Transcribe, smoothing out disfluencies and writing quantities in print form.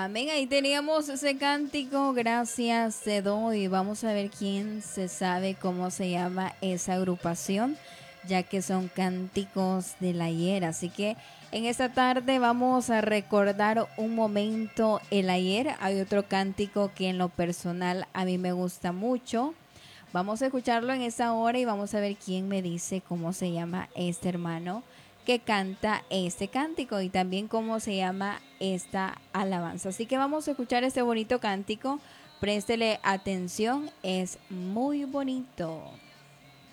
Amén. Ahí teníamos ese cántico. Gracias te doy. Vamos a ver quién se sabe cómo se llama esa agrupación, ya que son cánticos del ayer. Así que en esta tarde vamos a recordar un momento el ayer. Hay otro cántico que en lo personal a mí me gusta mucho. Vamos a escucharlo en esta hora y vamos a ver quién me dice cómo se llama este hermano que canta este cántico y también cómo se llama esta alabanza. Así que vamos a escuchar este bonito cántico. Préstele atención, es muy bonito.